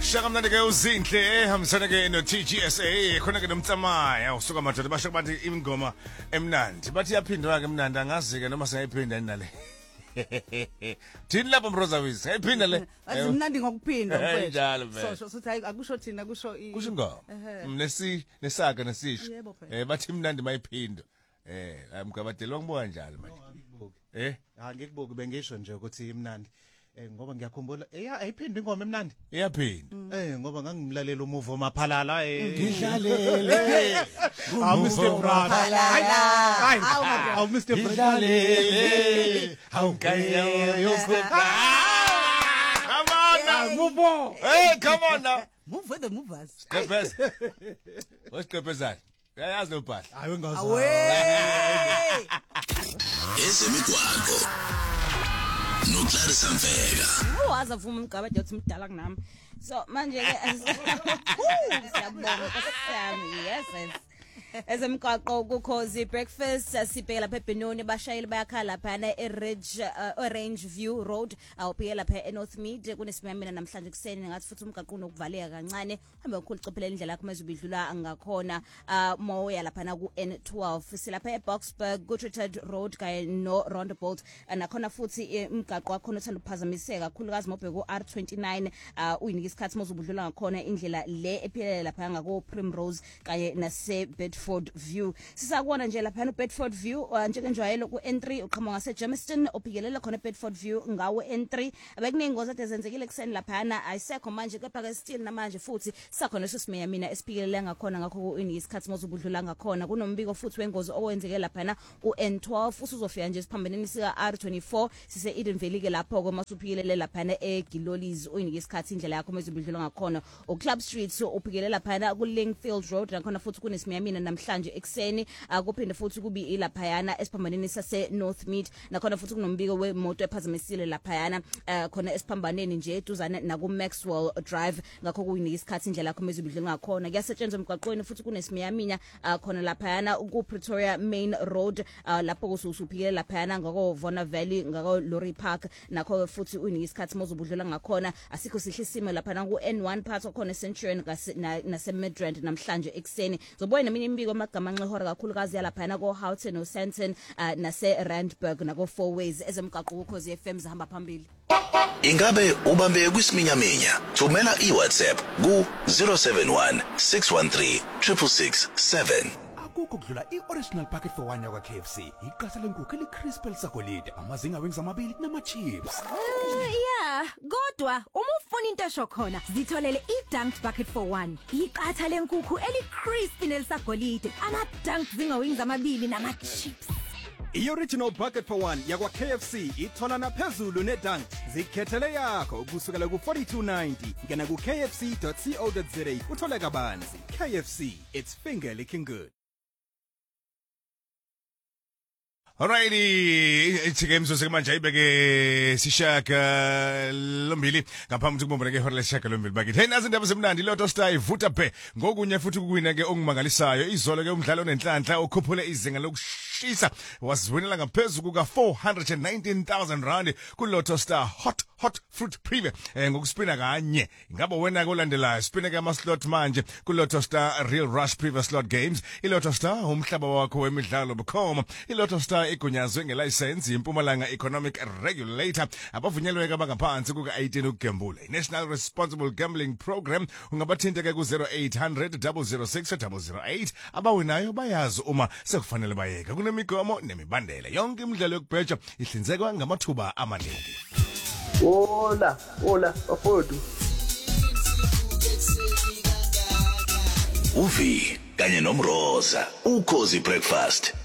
Shaka mnandi ke uzinhle hambisana ke no TGSA khona ke nomtsamaya usuka madoda basho bathi ingoma emnandi bathi yaphindwa ke emnandi angazi ke noma singayiphinda nale Thini lapha Mrozawisi ngayiphinda le Azimnandi ngokuphinda mfethu njalo vele so suthi akusho thina kusho kusho ingoma nesaka nesisho bathi imnandi mayiphindo amgabadeli wangibuka njalo manje ngikubuki bengisho nje ukuthi imnandi ngoba ngiyakhumbula ayiphindi ingoma emnandi iyaphinda ngoba ngangimlalela umuvo maphalala ngidlalele Mr. Brad hayi Mr. ngidlalele awukaya yoseka come on move on come on now move with the movers Skepheza wesiqephezana yayazi lo bhahla hayi wengazi away ezemigwaqo noClarissa Mfeka waza vuma umgabade uthi mdala kunami so manje ke siyabonga kusami yes ezemgwaqo kukhozi breakfast sibheka lapha eBenoni bashayeli bayakhala lapha eRidge Orange View Road awuphike lapha eNorth Mid kunesimamina namhlanje kuseni ngathi futhi umgaqo unokuvaleka kancane hambe ukukhulu cophelela indlela yakho mezubidlula ngakhona moya lapha na ku N12 silapha eBoxburg Goodriched Road kanye no Roundabout nakhona futhi umgaqo wakho uthanda ukuphazamiseka kakhulukazi mobheka ku R29 uyinika isikhathi mozubudlula ngakhona indlela le ephelela lapha ngako Primrose kanye nase Bedford View sisakubona nje lapha no Bedford View njengenjwayelo ku N3 uqhamuka ngase Germiston ophikelela khona Bedford View ngawe N3 abekuningi ngoza ezenzekile kuseni lapha ayisekho manje kepha ke still namanje futhi sakhona sisimeya mina esiphikelele ngakhona ngakho uyinika isikhathi mozubudlula ngakhona kunombiko futhi wengozi owenzeke lapha ku N12 usuzofika nje siphambeneni sika R24 sise Eden Valley ke lapho ke masuphikelele lapha eGilolis uyinika isikhathi indlela yakho mezubudlula ngakhona uClub Street uphikelela lapha ku Lingfield Road nakhona futhi kunesimaya mina namhlanje ekseni akuphinde futhi kubi ilaphayana esiphambaneni sase North Mid nakhona futhi kunombiko wemoto ephazamisile laphayana khona esiphambaneni nje eduzana na ku Maxwell Drive ngakho kuyinika isikhathi indlela yakho mezubidlula ngakhona kuyasetshenzwa emgwaqweni futhi kunesimiyaminya khona laphayana ku Pretoria Main Road lapho kusuphikele laphayana ngako Vona Valley ngako Lorry Park nakho futhi uyinika isikhathi mozubudlula ngakhona asikho sihle isimo laphana ku N1 part khona Centurion nase Midrand namhlanje ekseni zobona neminye imbiko amagama anxehora kakhulukazi yalaphana ko Houghton no Sandton nase Randburg nako Four Ways ezemgaqo ukhozi FM zihamba phambili Ingabe ubambe kwisiminyaminya thumela iWhatsApp ku 071 613 667 Akukho kudlula ioriginal packet for one yakwa KFC iqatha lenkukhu elicrispy lisagolide amazinga wings amabili nama chips yeah kodwa uma ufuna into esho khona zitholele iDunked bucket for one iqatha lenkukhu elicrispy nelisagolide ama dunked zinga wings amabili nama chips I-original bucket for one yakwa KFC ithola naphezulu neDunked zikhethele yakho kusukela ku 42.90 ngena ku kfc.co.za uthole kabanzi KFC it's finger licking good. Alrighty, ichike mzuzu manje ayibeke sishaka lombili ngaphambi kubomba ke ihora leshaka lombili bakithi. Hey nazi indaba zemnandi Lotto Star ivuta phe ngokunye futhi kuwina ke ongumangalisayo izolo ke umdlalo onenhlanhla ukhuphule izinga lokushisa wasiwinela ngaphezulu kuka 419,000 rand ku Lotto Star hot fruit preview ngokuspina kanye ngabe wena ke olandelayo spina ke ama slot manje ku Lotto Star Real Rush Preview Slot Games iLotto Star umhlaba wakho wemidlalo bukhoma iLotto Star igunyazwe ngelicense yiMpumalanga Economic Regulator abavunyelwe abangaphansi kuka 18 ukugambula iNational Responsible Gambling Program ungabathinta ke ku 0800 006 008 abawinayo bayazi uma sekufanele bayeka kunemigomo nemibandela yonke imidlalo yokubheja ihlinzekwa ngamathuba amaningi Hola, afodu. Uvi kanye nomroza ukhozi breakfast